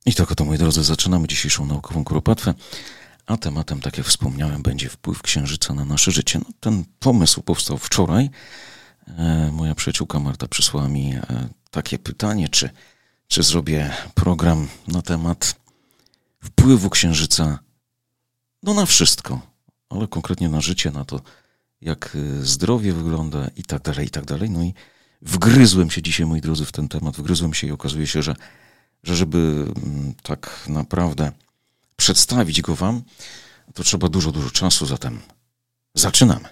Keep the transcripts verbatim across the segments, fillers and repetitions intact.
I tak oto, moi drodzy, zaczynamy dzisiejszą naukową kuropatwę, a tematem, tak jak wspomniałem, będzie wpływ Księżyca na nasze życie. No, ten pomysł powstał wczoraj. E, moja przyjaciółka Marta przysłała mi e, takie pytanie, czy, czy zrobię program na temat wpływu Księżyca no na wszystko, ale konkretnie na życie, na to, jak zdrowie wygląda i tak dalej, i tak dalej. No i wgryzłem się dzisiaj, moi drodzy, w ten temat, wgryzłem się i okazuje się, że że żeby tak naprawdę przedstawić go wam, to trzeba dużo, dużo czasu, zatem zaczynamy.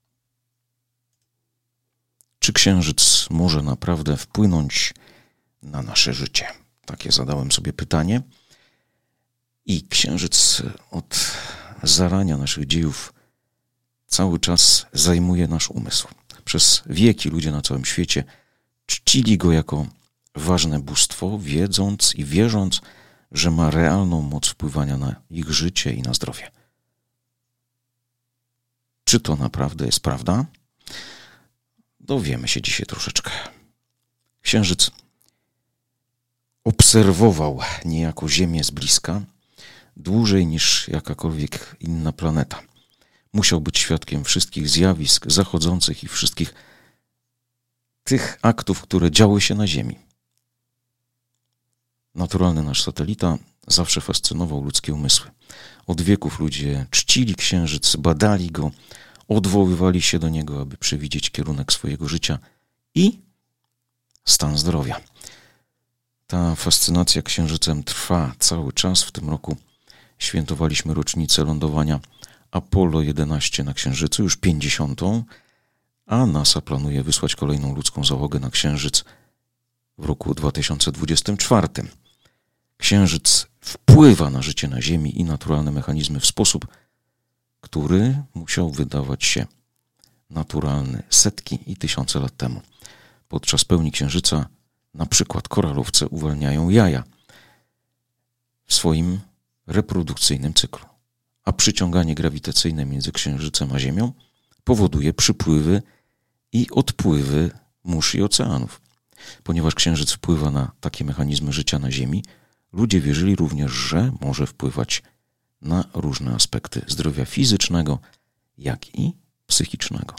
Czy Księżyc może naprawdę wpłynąć na nasze życie? Takie zadałem sobie pytanie. I Księżyc od zarania naszych dziejów cały czas zajmuje nasz umysł. Przez wieki ludzie na całym świecie czcili go jako ważne bóstwo, wiedząc i wierząc, że ma realną moc wpływania na ich życie i na zdrowie. Czy to naprawdę jest prawda? Dowiemy się dzisiaj troszeczkę. Księżyc obserwował niejako Ziemię z bliska dłużej niż jakakolwiek inna planeta. Musiał być świadkiem wszystkich zjawisk zachodzących i wszystkich tych aktów, które działy się na Ziemi. Naturalny nasz satelita zawsze fascynował ludzkie umysły. Od wieków ludzie czcili Księżyc, badali go, odwoływali się do niego, aby przewidzieć kierunek swojego życia i stan zdrowia. Ta fascynacja Księżycem trwa cały czas. W tym roku świętowaliśmy rocznicę lądowania Apollo jedenaście na Księżycu, już pięćdziesiątą, a NASA planuje wysłać kolejną ludzką załogę na Księżyc w roku dwa tysiące dwudziestym czwartym. Księżyc wpływa na życie na Ziemi i naturalne mechanizmy w sposób, który musiał wydawać się naturalny setki i tysiące lat temu. Podczas pełni Księżyca na przykład koralowce uwalniają jaja w swoim reprodukcyjnym cyklu, a przyciąganie grawitacyjne między Księżycem a Ziemią powoduje przypływy i odpływy mórz i oceanów. Ponieważ Księżyc wpływa na takie mechanizmy życia na Ziemi, ludzie wierzyli również, że może wpływać na różne aspekty zdrowia fizycznego, jak i psychicznego.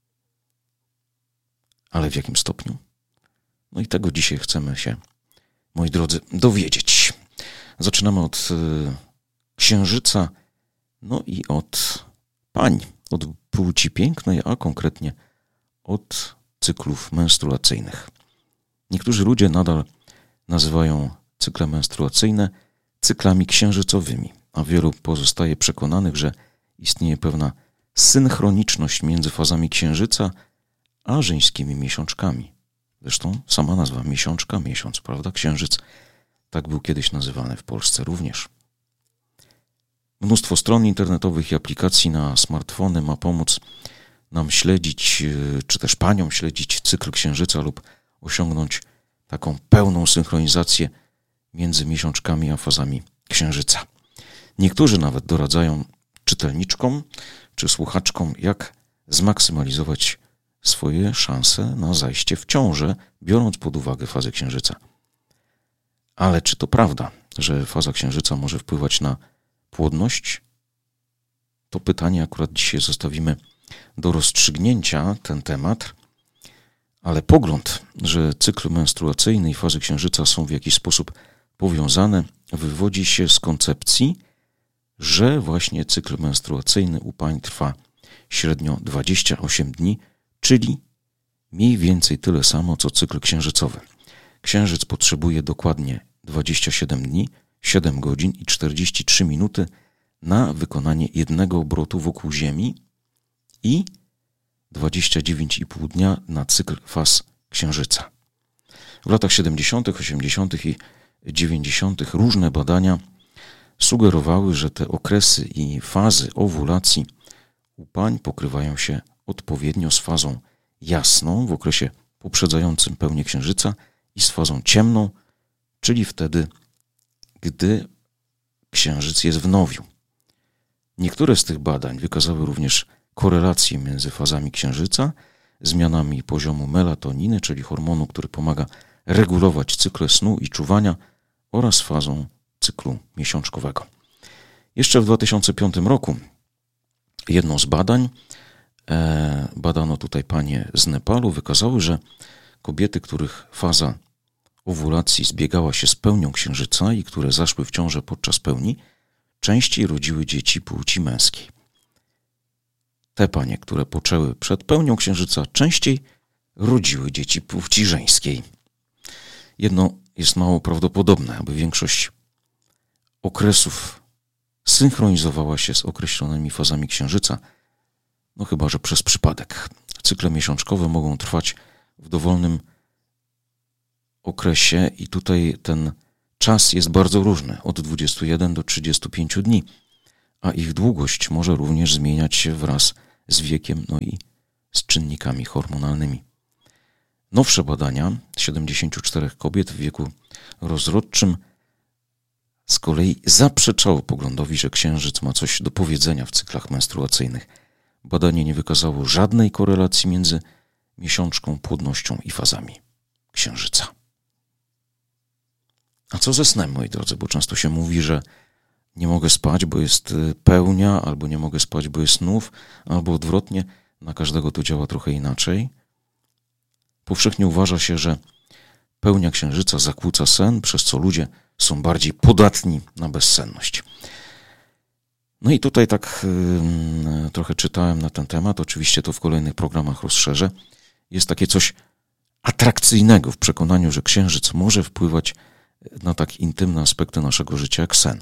Ale w jakim stopniu? No i tego dzisiaj chcemy się, moi drodzy, dowiedzieć. Zaczynamy od y, Księżyca, no i od pań, od płci pięknej, a konkretnie od cyklów menstruacyjnych. Niektórzy ludzie nadal nazywają cykle menstruacyjne cyklami księżycowymi, a wielu pozostaje przekonanych, że istnieje pewna synchroniczność między fazami Księżyca a żeńskimi miesiączkami. Zresztą sama nazwa miesiączka, miesiąc, prawda? Księżyc, tak był kiedyś nazywany w Polsce również. Mnóstwo stron internetowych i aplikacji na smartfony ma pomóc nam śledzić, czy też paniom śledzić cykl Księżyca lub osiągnąć taką pełną synchronizację między miesiączkami a fazami Księżyca. Niektórzy nawet doradzają czytelniczkom czy słuchaczkom, jak zmaksymalizować swoje szanse na zajście w ciążę, biorąc pod uwagę fazę Księżyca. Ale czy to prawda, że faza Księżyca może wpływać na płodność? To pytanie akurat dzisiaj zostawimy do rozstrzygnięcia, ten temat. Ale pogląd, że cykl menstruacyjny i fazy Księżyca są w jakiś sposób powiązane, wywodzi się z koncepcji, że właśnie cykl menstruacyjny u pań trwa średnio dwadzieścia osiem dni, czyli mniej więcej tyle samo, co cykl księżycowy. Księżyc potrzebuje dokładnie dwadzieścia siedem dni, siedem godzin i czterdzieści trzy minuty na wykonanie jednego obrotu wokół Ziemi i dwadzieścia dziewięć i pół dnia na cykl faz Księżyca. W latach siedemdziesiątych, osiemdziesiątych i dziewięćdziesiątych różne badania sugerowały, że te okresy i fazy owulacji u pań pokrywają się odpowiednio z fazą jasną w okresie poprzedzającym pełnię Księżyca i z fazą ciemną, czyli wtedy, gdy Księżyc jest w nowiu. Niektóre z tych badań wykazały również korelację między fazami Księżyca, zmianami poziomu melatoniny, czyli hormonu, który pomaga regulować cykle snu i czuwania, oraz fazą cyklu miesiączkowego. Jeszcze w dwa tysiące piątym roku jedno z badań, e, badano tutaj panie z Nepalu, wykazały, że kobiety, których faza owulacji zbiegała się z pełnią księżyca i które zaszły w ciążę podczas pełni, częściej rodziły dzieci płci męskiej. Te panie, które poczęły przed pełnią księżyca, częściej rodziły dzieci płci żeńskiej. Jedno jest mało prawdopodobne, aby większość okresów synchronizowała się z określonymi fazami księżyca, no chyba że przez przypadek. Cykle miesiączkowe mogą trwać w dowolnym okresie i tutaj ten czas jest bardzo różny, od dwudziestu jeden do trzydziestu pięciu dni, a ich długość może również zmieniać się wraz z wiekiem, no i z czynnikami hormonalnymi. Nowsze badania siedemdziesięciu czterech kobiet w wieku rozrodczym z kolei zaprzeczało poglądowi, że księżyc ma coś do powiedzenia w cyklach menstruacyjnych. Badanie nie wykazało żadnej korelacji między miesiączką, płodnością i fazami księżyca. A co ze snem, moi drodzy? Bo często się mówi, że nie mogę spać, bo jest pełnia, albo nie mogę spać, bo jest snów, albo odwrotnie. Na każdego to działa trochę inaczej. Powszechnie uważa się, że pełnia księżyca zakłóca sen, przez co ludzie są bardziej podatni na bezsenność. No i tutaj tak yy, trochę czytałem na ten temat, oczywiście to w kolejnych programach rozszerzę. Jest takie coś atrakcyjnego w przekonaniu, że księżyc może wpływać na tak intymne aspekty naszego życia jak sen.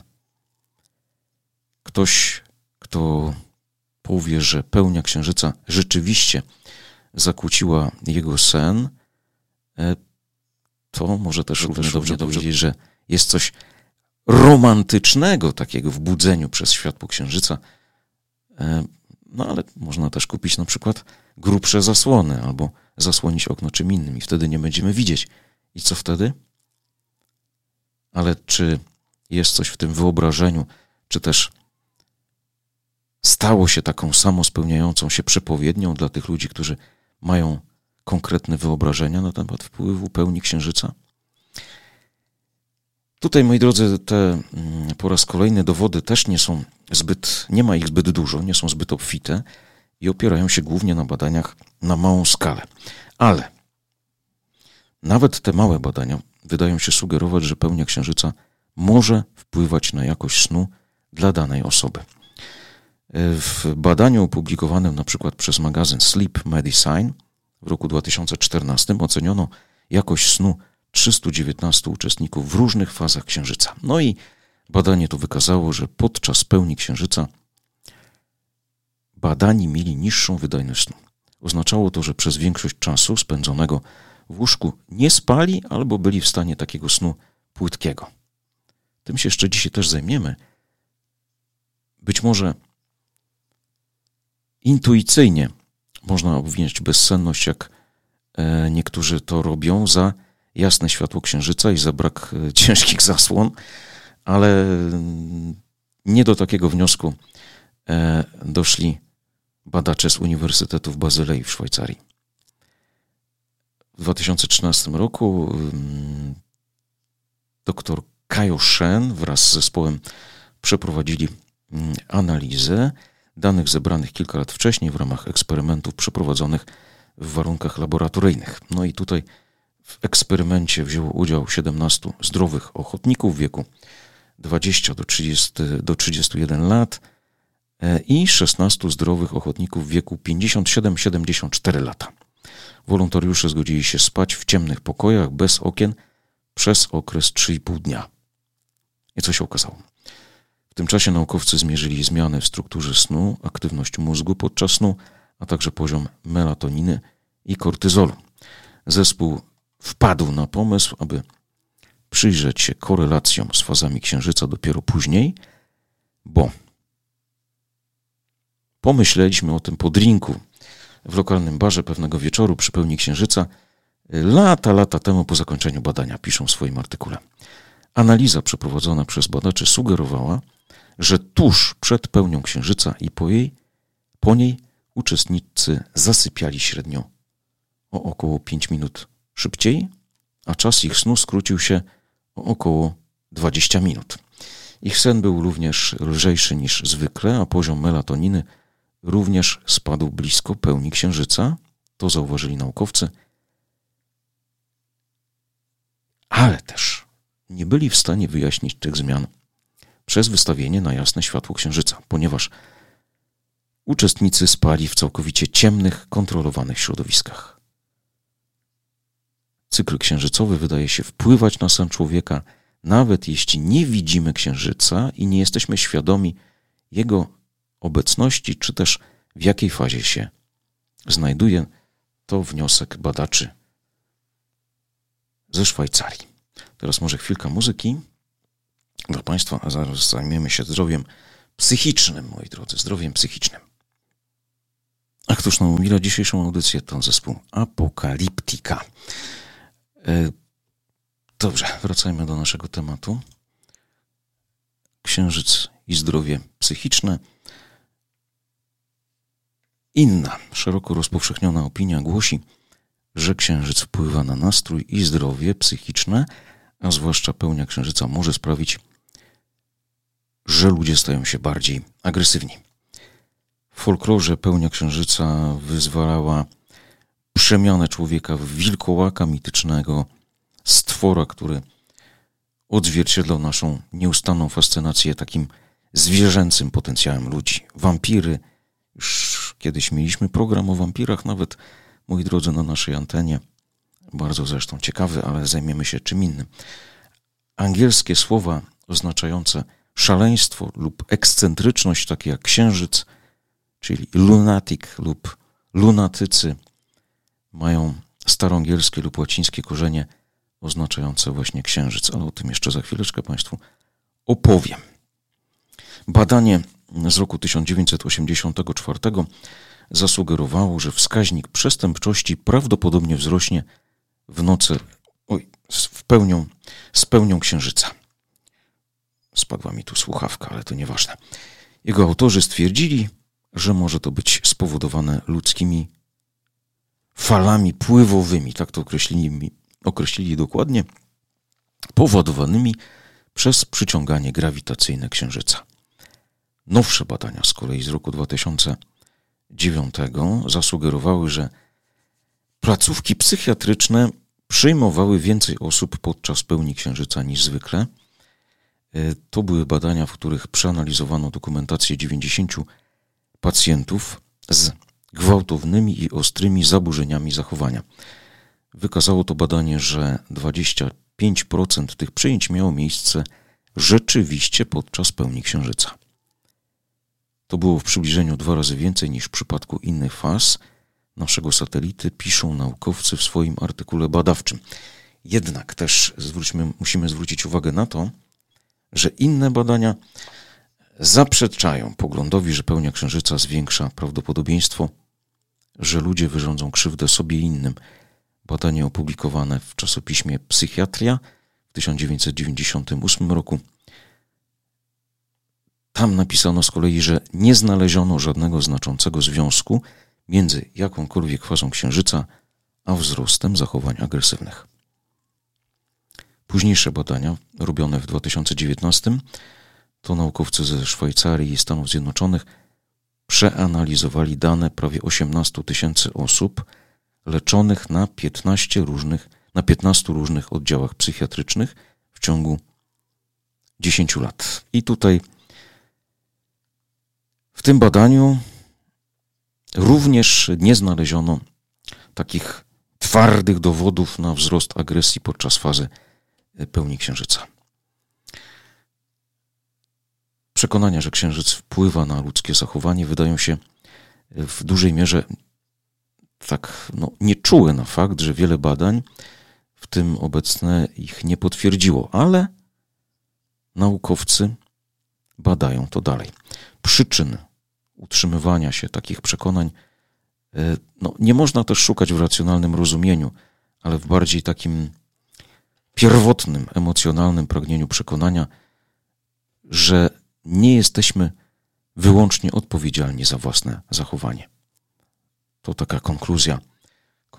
Ktoś, kto powie, że pełnia księżyca rzeczywiście zakłóciła jego sen, to może też równie dobrze powiedzieć, że jest coś romantycznego takiego w budzeniu przez światło księżyca. No ale można też kupić na przykład grubsze zasłony albo zasłonić okno czym innym i wtedy nie będziemy widzieć. I co wtedy? Ale czy jest coś w tym wyobrażeniu, czy też stało się taką samospełniającą się przepowiednią dla tych ludzi, którzy mają konkretne wyobrażenia na temat wpływu pełni księżyca? Tutaj, moi drodzy, te po raz kolejny dowody też nie są zbyt, nie ma ich zbyt dużo, nie są zbyt obfite i opierają się głównie na badaniach na małą skalę. Ale nawet te małe badania wydają się sugerować, że pełnia księżyca może wpływać na jakość snu dla danej osoby. W badaniu opublikowanym na przykład przez magazyn Sleep Medicine w roku dwa tysiące czternastym oceniono jakość snu trzystu dziewiętnastu uczestników w różnych fazach księżyca. No i badanie to wykazało, że podczas pełni księżyca badani mieli niższą wydajność snu. Oznaczało to, że przez większość czasu spędzonego w łóżku nie spali albo byli w stanie takiego snu płytkiego. Tym się jeszcze dzisiaj też zajmiemy. Być może intuicyjnie można obwiniać bezsenność, jak niektórzy to robią, za jasne światło księżyca i za brak ciężkich zasłon, ale nie do takiego wniosku doszli badacze z Uniwersytetu w Bazylei w Szwajcarii. W dwa tysiące trzynastym roku dr Kajo Shen wraz z zespołem przeprowadzili analizę danych zebranych kilka lat wcześniej w ramach eksperymentów przeprowadzonych w warunkach laboratoryjnych. No i tutaj w eksperymencie wzięło udział siedemnastu zdrowych ochotników w wieku dwudziestu do trzydziestu jeden lat i szesnastu zdrowych ochotników w wieku pięćdziesiąt siedem do siedemdziesięciu czterech lat. Wolontariusze zgodzili się spać w ciemnych pokojach bez okien przez okres trzy i pół dnia. I co się okazało? W tym czasie naukowcy zmierzyli zmiany w strukturze snu, aktywność mózgu podczas snu, a także poziom melatoniny i kortyzolu. Zespół wpadł na pomysł, aby przyjrzeć się korelacjom z fazami księżyca dopiero później, bo pomyśleliśmy o tym po drinku w lokalnym barze pewnego wieczoru przy pełni księżyca lata, lata temu po zakończeniu badania, piszą w swoim artykule. Analiza przeprowadzona przez badaczy sugerowała, że tuż przed pełnią księżyca i po jej, po niej uczestnicy zasypiali średnio o około pięć minut szybciej, a czas ich snu skrócił się o około dwadzieścia minut. Ich sen był również lżejszy niż zwykle, a poziom melatoniny również spadł blisko pełni księżyca. To zauważyli naukowcy. Ale też nie byli w stanie wyjaśnić tych zmian przez wystawienie na jasne światło księżyca, ponieważ uczestnicy spali w całkowicie ciemnych, kontrolowanych środowiskach. Cykl księżycowy wydaje się wpływać na sen człowieka, nawet jeśli nie widzimy księżyca i nie jesteśmy świadomi jego obecności, czy też w jakiej fazie się znajduje. To wniosek badaczy ze Szwajcarii. Teraz może chwilka muzyki dla Państwa, a zaraz zajmiemy się zdrowiem psychicznym, moi drodzy, zdrowiem psychicznym. A któż nam umila dzisiejszą audycję? To zespół Apokaliptyka. Dobrze, wracajmy do naszego tematu. Księżyc i zdrowie psychiczne. Inna, szeroko rozpowszechniona opinia głosi, że księżyc wpływa na nastrój i zdrowie psychiczne, a zwłaszcza pełnia księżyca może sprawić, że ludzie stają się bardziej agresywni. W folklorze pełnia księżyca wyzwalała przemianę człowieka w wilkołaka mitycznego, stwora, który odzwierciedlał naszą nieustanną fascynację takim zwierzęcym potencjałem ludzi. Wampiry, już kiedyś mieliśmy program o wampirach, nawet, moi drodzy, na naszej antenie. Bardzo zresztą ciekawy, ale zajmiemy się czym innym. Angielskie słowa oznaczające szaleństwo lub ekscentryczność, takie jak księżyc, czyli lunatic lub lunatycy, mają staroangielskie lub łacińskie korzenie oznaczające właśnie księżyc, ale o tym jeszcze za chwileczkę Państwu opowiem. Badanie z roku tysiąc dziewięćset osiemdziesiątego czwartego zasugerowało, że wskaźnik przestępczości prawdopodobnie wzrośnie w nocy oj, w pełnią, z pełnią księżyca. Spadła mi tu słuchawka, ale to nieważne. Jego autorzy stwierdzili, że może to być spowodowane ludzkimi falami pływowymi, tak to określili, określili dokładnie, powodowanymi przez przyciąganie grawitacyjne księżyca. Nowsze badania z kolei z roku dwa tysiące dziewiątego zasugerowały, że placówki psychiatryczne przyjmowały więcej osób podczas pełni księżyca niż zwykle. To były badania, w których przeanalizowano dokumentację dziewięćdziesięciu pacjentów z gwałtownymi i ostrymi zaburzeniami zachowania. Wykazało to badanie, że dwadzieścia pięć procent tych przyjęć miało miejsce rzeczywiście podczas pełni księżyca. To było w przybliżeniu dwa razy więcej niż w przypadku innych faz naszego satelity, piszą naukowcy w swoim artykule badawczym. Jednak też zwróćmy, musimy zwrócić uwagę na to, że inne badania zaprzeczają poglądowi, że pełnia księżyca zwiększa prawdopodobieństwo, że ludzie wyrządzą krzywdę sobie i innym. Badanie opublikowane w czasopiśmie Psychiatria w tysiąc dziewięćset dziewięćdziesiątym ósmym roku. Tam napisano z kolei, że nie znaleziono żadnego znaczącego związku między jakąkolwiek fazą księżyca a wzrostem zachowań agresywnych. Późniejsze badania, robione w dwa tysiące dziewiętnastym, to naukowcy ze Szwajcarii i Stanów Zjednoczonych przeanalizowali dane prawie osiemnastu tysięcy osób leczonych na piętnaście różnych, na piętnastu różnych oddziałach psychiatrycznych w ciągu dziesięciu lat. I tutaj w tym badaniu również nie znaleziono takich twardych dowodów na wzrost agresji podczas fazy pełni księżyca. Przekonania, że księżyc wpływa na ludzkie zachowanie, wydają się w dużej mierze tak no, nieczułe na fakt, że wiele badań, w tym obecne, ich nie potwierdziło, ale naukowcy badają to dalej. Przyczyn utrzymywania się takich przekonań no, nie można też szukać w racjonalnym rozumieniu, ale w bardziej takim pierwotnym, emocjonalnym pragnieniu przekonania, że nie jesteśmy wyłącznie odpowiedzialni za własne zachowanie. To taka konkluzja,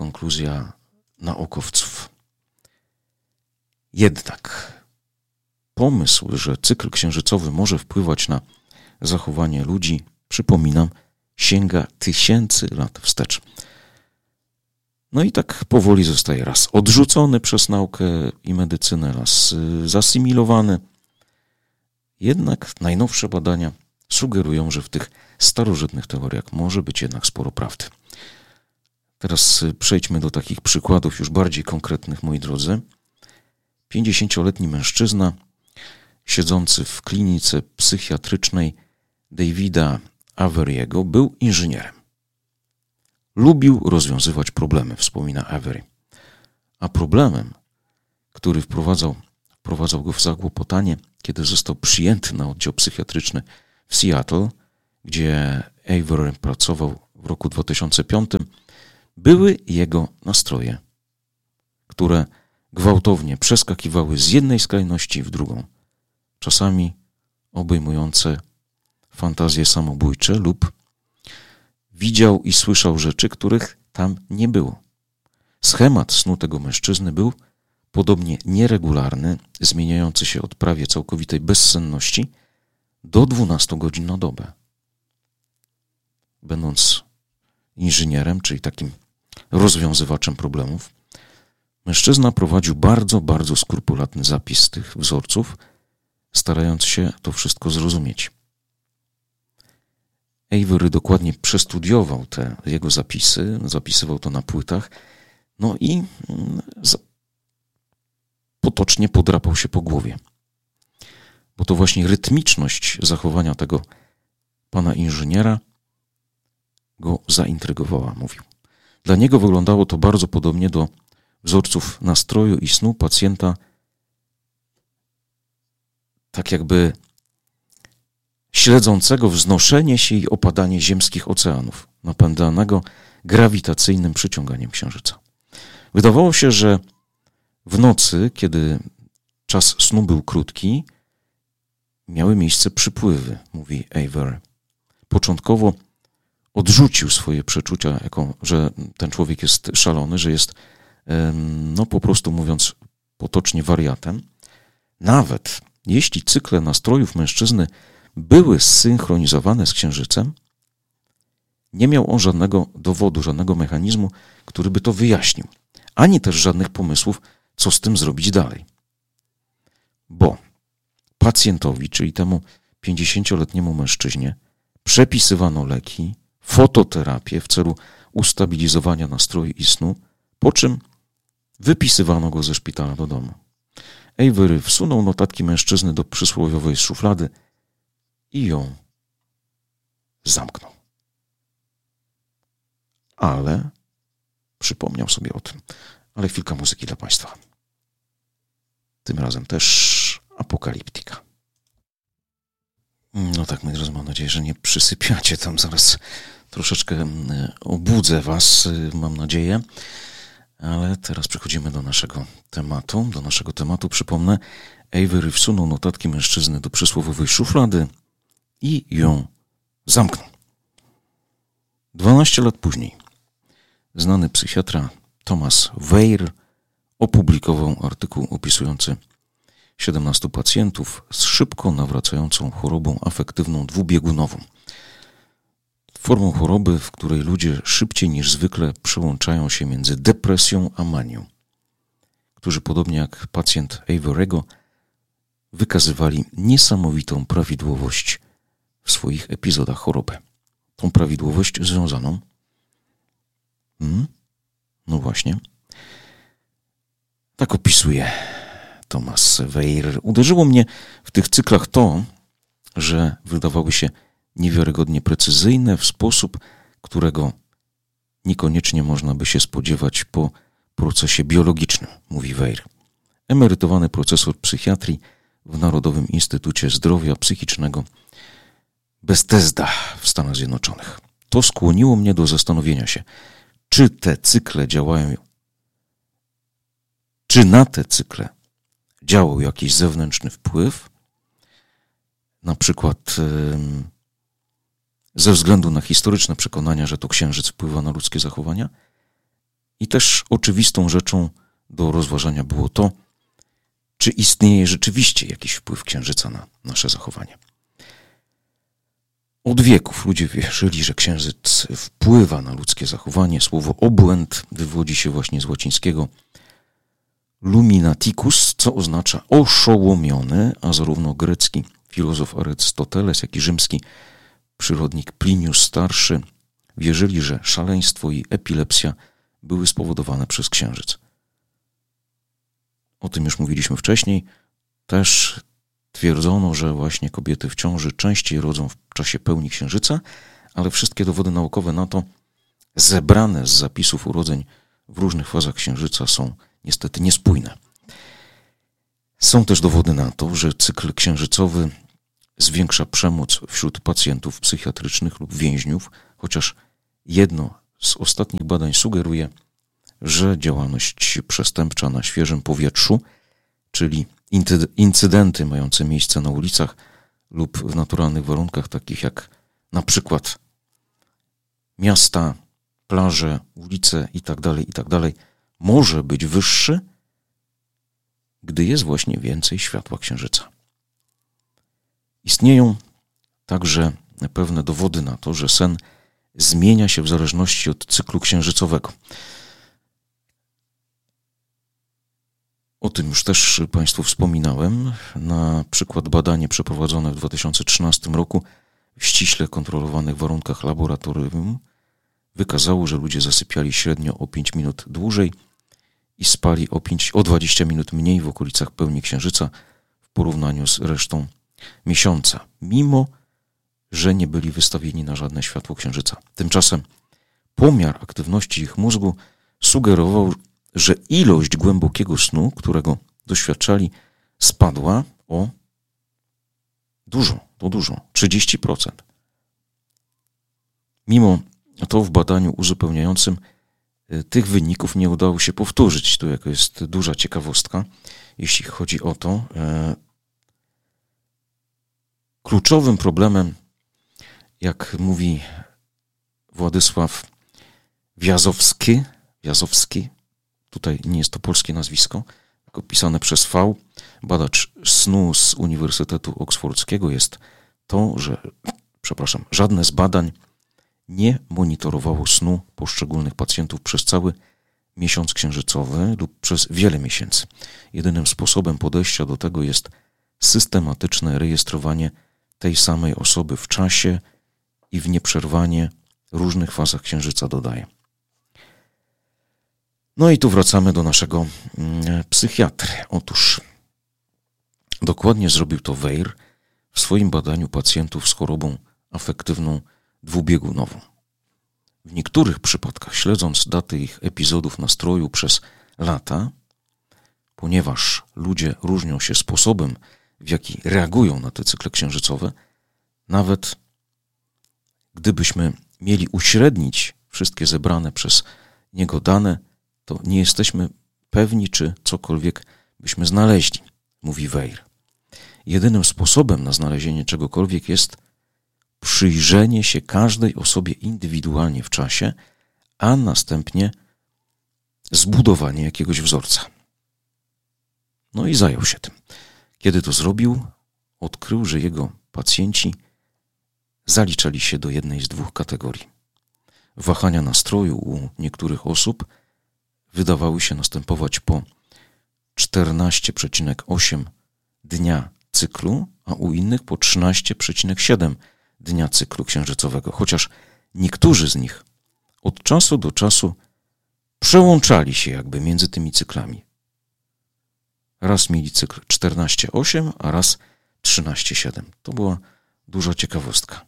konkluzja naukowców. Jednak pomysł, że cykl księżycowy może wpływać na zachowanie ludzi, przypominam, sięga tysięcy lat wstecz. No i tak powoli zostaje raz odrzucony przez naukę i medycynę, raz zasymilowany. Jednak najnowsze badania sugerują, że w tych starożytnych teoriach może być jednak sporo prawdy. Teraz przejdźmy do takich przykładów już bardziej konkretnych, moi drodzy. pięćdziesięcioletni mężczyzna siedzący w klinice psychiatrycznej Davida Avery'ego był inżynierem. Lubił rozwiązywać problemy, wspomina Avery. A problemem, który wprowadzał, wprowadzał go w zakłopotanie, kiedy został przyjęty na oddział psychiatryczny w Seattle, gdzie Avery pracował w roku dwa tysiące piątym, były jego nastroje, które gwałtownie przeskakiwały z jednej skrajności w drugą, czasami obejmujące fantazje samobójcze lub widział i słyszał rzeczy, których tam nie było. Schemat snu tego mężczyzny był podobnie nieregularny, zmieniający się od prawie całkowitej bezsenności do dwunastu godzin na dobę. Będąc inżynierem, czyli takim rozwiązywaczem problemów, mężczyzna prowadził bardzo, bardzo skrupulatny zapis tych wzorców, starając się to wszystko zrozumieć. Avery dokładnie przestudiował te jego zapisy, zapisywał to na płytach, no i potocznie podrapał się po głowie. Bo to właśnie rytmiczność zachowania tego pana inżyniera go zaintrygowała, mówił. Dla niego wyglądało to bardzo podobnie do wzorców nastroju i snu pacjenta, tak jakby śledzącego wznoszenie się i opadanie ziemskich oceanów, napędzanego grawitacyjnym przyciąganiem księżyca. Wydawało się, że w nocy, kiedy czas snu był krótki, miały miejsce przypływy, mówi Avery. Początkowo odrzucił swoje przeczucia, jako, że ten człowiek jest szalony, że jest, no po prostu mówiąc potocznie, wariatem. Nawet jeśli cykle nastrojów mężczyzny były zsynchronizowane z księżycem, nie miał on żadnego dowodu, żadnego mechanizmu, który by to wyjaśnił, ani też żadnych pomysłów, co z tym zrobić dalej. Bo pacjentowi, czyli temu pięćdziesięcioletniemu mężczyźnie, przepisywano leki, fototerapię w celu ustabilizowania nastroju i snu, po czym wypisywano go ze szpitala do domu. Avery wsunął notatki mężczyzny do przysłowiowej szuflady i ją zamknął. Ale przypomniał sobie o tym. Ale chwilka muzyki dla Państwa. Tym razem też apokaliptyka. No tak, moi drodzy, mam nadzieję, że nie przysypiacie tam. Zaraz troszeczkę obudzę Was, mam nadzieję. Ale teraz przechodzimy do naszego tematu. Do naszego tematu, przypomnę, Avery wsunął notatki mężczyzny do przysłowiowej szuflady i ją zamknął. Dwanaście lat później znany psychiatra Thomas Weir opublikował artykuł opisujący siedemnastu pacjentów z szybko nawracającą chorobą afektywną dwubiegunową. Formą choroby, w której ludzie szybciej niż zwykle przełączają się między depresją a manią, którzy podobnie jak pacjent Avery'ego wykazywali niesamowitą prawidłowość w swoich epizodach choroby. Tą prawidłowość związaną hmm? no właśnie tak opisuje Thomas Weir. Uderzyło mnie w tych cyklach to, że wydawały się niewiarygodnie precyzyjne w sposób, którego niekoniecznie można by się spodziewać po procesie biologicznym, mówi Weir. Emerytowany profesor psychiatrii w Narodowym Instytucie Zdrowia Psychicznego Bethesda w Stanach Zjednoczonych. To skłoniło mnie do zastanowienia się, czy te cykle działają, czy na te cykle działał jakiś zewnętrzny wpływ, na przykład yy, ze względu na historyczne przekonania, że to księżyc wpływa na ludzkie zachowania. I też oczywistą rzeczą do rozważania było to, czy istnieje rzeczywiście jakiś wpływ Księżyca na nasze zachowanie. Od wieków ludzie wierzyli, że Księżyc wpływa na ludzkie zachowanie. Słowo obłęd wywodzi się właśnie z łacińskiego luminaticus, co oznacza oszołomiony, a zarówno grecki filozof Arystoteles, jak i rzymski przyrodnik Plinius Starszy wierzyli, że szaleństwo i epilepsja były spowodowane przez Księżyc. O tym już mówiliśmy wcześniej. Też twierdzono, że właśnie kobiety w ciąży częściej rodzą w czasie pełni Księżyca, ale wszystkie dowody naukowe na to, zebrane z zapisów urodzeń w różnych fazach Księżyca, są niestety niespójne. Są też dowody na to, że cykl księżycowy zwiększa przemoc wśród pacjentów psychiatrycznych lub więźniów, chociaż jedno z ostatnich badań sugeruje, że działalność przestępcza na świeżym powietrzu, czyli incydenty mające miejsce na ulicach lub w naturalnych warunkach, takich jak na przykład miasta, plaże, ulice itd., itd., może być wyższy, gdy jest właśnie więcej światła Księżyca. Istnieją także pewne dowody na to, że sen zmienia się w zależności od cyklu księżycowego. O tym już też Państwu wspominałem. Na przykład badanie przeprowadzone w dwa tysiące trzynastym roku w ściśle kontrolowanych warunkach laboratorium wykazało, że ludzie zasypiali średnio o pięć minut dłużej i spali o, pięć, o dwadzieścia minut mniej w okolicach pełni Księżyca w porównaniu z resztą miesiąca, mimo że nie byli wystawieni na żadne światło Księżyca. Tymczasem pomiar aktywności ich mózgu sugerował, że ilość głębokiego snu, którego doświadczali, spadła o dużo, to dużo, trzydzieści procent. Mimo to w badaniu uzupełniającym tych wyników nie udało się powtórzyć. Tu jaka jest duża ciekawostka, jeśli chodzi o to. Kluczowym problemem, jak mówi Władysław Wiazowski, Wiazowski, tutaj nie jest to polskie nazwisko, tylko pisane przez V, badacz snu z Uniwersytetu Oksfordzkiego, jest to, że, przepraszam, żadne z badań nie monitorowało snu poszczególnych pacjentów przez cały miesiąc księżycowy lub przez wiele miesięcy. Jedynym sposobem podejścia do tego jest systematyczne rejestrowanie tej samej osoby w czasie i w nieprzerwanie różnych fazach księżyca, dodaje. No i tu wracamy do naszego psychiatry. Otóż dokładnie zrobił to Weir w swoim badaniu pacjentów z chorobą afektywną dwubiegunową. W niektórych przypadkach, śledząc daty ich epizodów nastroju przez lata, ponieważ ludzie różnią się sposobem, w jaki reagują na te cykle księżycowe, nawet gdybyśmy mieli uśrednić wszystkie zebrane przez niego dane, to nie jesteśmy pewni, czy cokolwiek byśmy znaleźli, mówi Weir. Jedynym sposobem na znalezienie czegokolwiek jest przyjrzenie się każdej osobie indywidualnie w czasie, a następnie zbudowanie jakiegoś wzorca. No i zajął się tym. Kiedy to zrobił, odkrył, że jego pacjenci zaliczali się do jednej z dwóch kategorii. Wahania nastroju u niektórych osób wydawały się następować po czternaście przecinek osiem dnia cyklu, a u innych po trzynaście przecinek siedem dnia cyklu księżycowego, chociaż niektórzy z nich od czasu do czasu przełączali się jakby między tymi cyklami. Raz mieli cykl czternaście osiem, a raz trzynaście siedem. To była duża ciekawostka.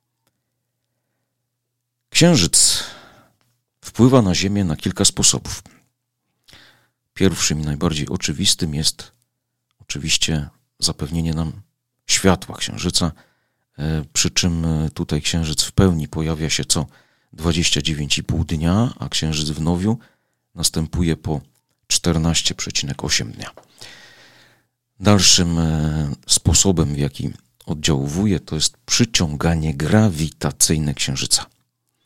Księżyc wpływa na Ziemię na kilka sposobów. Pierwszym i najbardziej oczywistym jest oczywiście zapewnienie nam światła Księżyca, przy czym tutaj Księżyc w pełni pojawia się co dwadzieścia dziewięć i pół dnia, a Księżyc w nowiu następuje po czternaście przecinek osiem dnia. Dalszym sposobem, w jaki oddziałuje, to jest przyciąganie grawitacyjne Księżyca.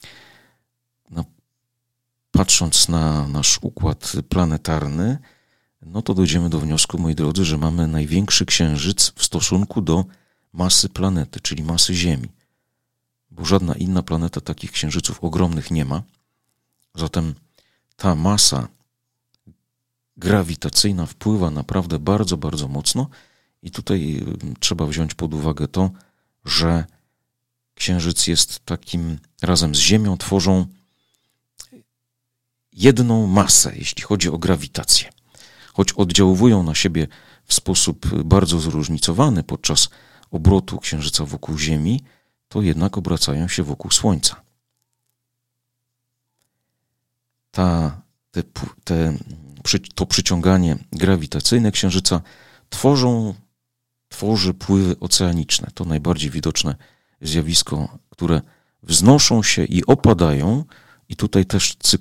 No, patrząc na nasz układ planetarny, no to dojdziemy do wniosku, moi drodzy, że mamy największy księżyc w stosunku do masy planety, czyli masy Ziemi. Bo żadna inna planeta takich księżyców ogromnych nie ma. Zatem ta masa grawitacyjna wpływa naprawdę bardzo, bardzo mocno i tutaj trzeba wziąć pod uwagę to, że Księżyc jest takim, razem z Ziemią tworzą jedną masę, jeśli chodzi o grawitację. Choć oddziałują na siebie w sposób bardzo zróżnicowany podczas obrotu Księżyca wokół Ziemi, to jednak obracają się wokół Słońca. Ta, te, te, to przyciąganie grawitacyjne Księżyca tworzą, tworzy pływy oceaniczne. To najbardziej widoczne zjawisko, które wznoszą się i opadają, i tutaj też